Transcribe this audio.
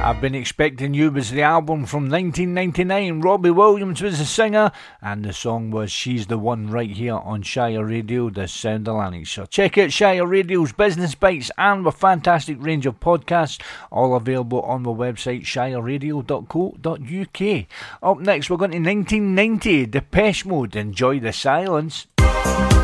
I've Been Expecting You was the album from 1999. Robbie Williams was the singer, and the song was She's the One, right here on Shire Radio, the sound of Lanarkshire. Check out Shire Radio's Business Bites and a fantastic range of podcasts, all available on the website shireradio.co.uk. Up next, we're going to 1990, Depeche Mode, Enjoy the Silence.